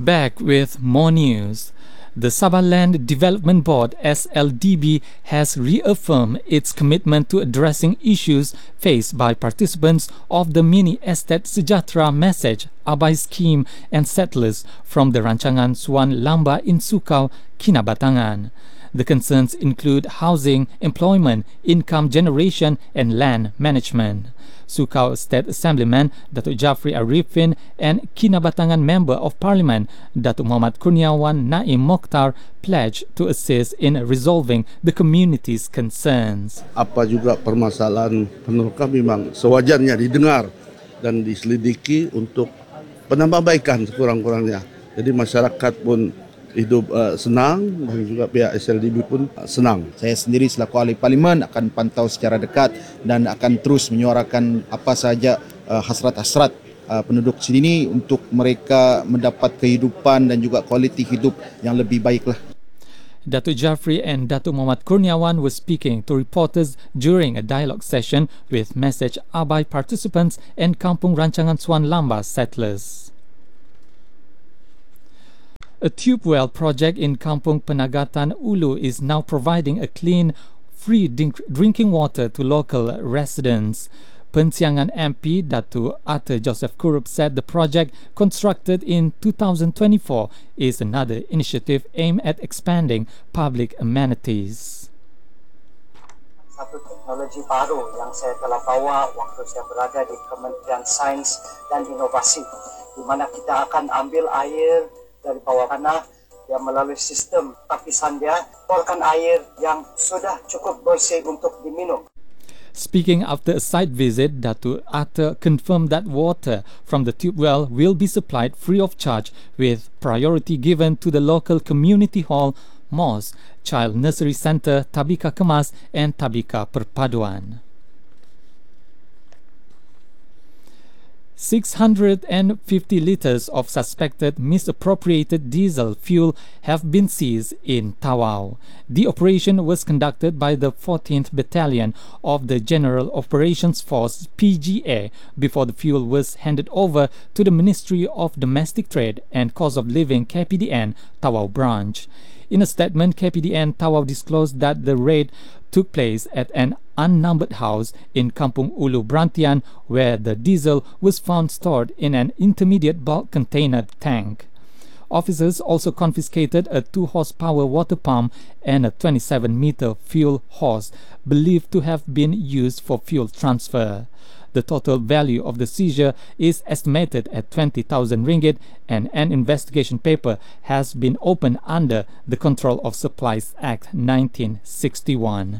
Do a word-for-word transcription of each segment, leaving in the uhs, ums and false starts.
Back with more news. The Sabah Land Development Board S L D B has reaffirmed its commitment to addressing issues faced by participants of the Mini Estate Sejahtera Message Abai scheme and settlers from the Rancangan Suan Lamba in Sukau, Kinabatangan. The concerns include housing, employment, income generation and land management. Sukau State Assemblyman Datuk Jafri Arifin and Kinabatangan Member of Parliament Datuk Muhammad Kurniawan Naim Mokhtar pledged to assist in resolving the community's concerns. Apa juga permasalahan penurunkan memang sewajarnya didengar dan diselidiki untuk penambahbaikan sekurang-kurangnya. Jadi masyarakat pun hidup uh, senang dan juga pihak S L D B pun uh, senang. Saya sendiri selaku ahli parlimen akan pantau secara dekat dan akan terus menyuarakan apa sahaja uh, hasrat-hasrat uh, penduduk sini untuk mereka mendapat kehidupan dan juga kualiti hidup yang lebih baiklah. Datuk Jafri and Datuk Muhammad Kurniawan were speaking to reporters during a dialogue session with Message Abai participants and Kampung Rancangan Suan Lamba settlers. A tube well project in Kampung Penagatan Ulu is now providing a clean, free drink drinking water to local residents. Pensiangan M P Datuk Arthur Joseph Kurup said the project, constructed in two thousand twenty-four, is another initiative aimed at expanding public amenities. Satu teknologi baru yang saya telah bawa waktu saya berada di Kementerian Sains dan Inovasi, di mana kita akan ambil air dari bawah tanah yang melalui sistem tapisan dia, keluarkan air yang sudah cukup bersih untuk diminum. Speaking after a site visit, Datuk Arthur confirmed that water from the tube well will be supplied free of charge, with priority given to the local community hall, mosque, child nursery centre, Tabika Kemas and Tabika Perpaduan. six hundred fifty litres of suspected misappropriated diesel fuel have been seized in Tawau. The operation was conducted by the fourteenth Battalion of the General Operations Force P G A before the fuel was handed over to the Ministry of Domestic Trade and Cost of Living K P D N Tawau branch. In a statement, K P D N Tawau disclosed that the raid took place at an unnumbered house in Kampung Ulu Brantian, where the diesel was found stored in an intermediate bulk container tank. Officers also confiscated a two horsepower water pump and a twenty-seven meter fuel hose believed to have been used for fuel transfer. The total value of the seizure is estimated at twenty thousand ringgit, and an investigation paper has been opened under the Control of Supplies Act nineteen sixty-one.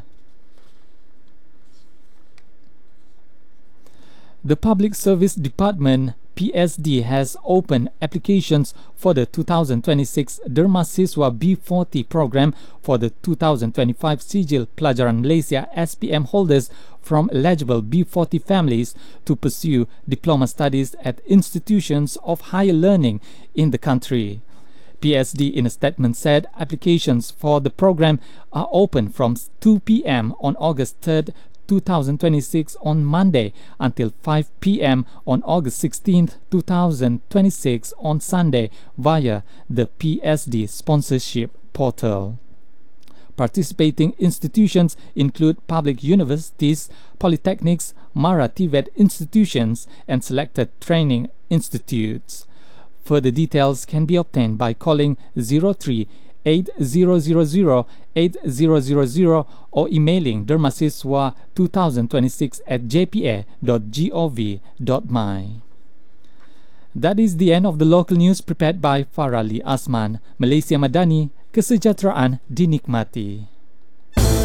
The Public Service Department P S D has opened applications for the two thousand twenty-six Derma Siswa B forty program for the two thousand twenty-five Sijil Pelajaran Malaysia S P M holders from eligible B forty families to pursue diploma studies at institutions of higher learning in the country. P S D in a statement said applications for the program are open from two p m on August third, two thousand twenty-six on Monday until five p m on August sixteenth, two thousand twenty-six on Sunday via the P S D sponsorship portal. Participating institutions include public universities, polytechnics, Mara TVET institutions and selected training institutes. Further details can be obtained by calling zero three eight zero zero zero eight zero zero zero or emailing dermasiswa twenty twenty-six at j p a dot gov dot my. That is the end of the local news prepared by Farali Asman. Malaysia Madani, kesejahteraan dinikmati.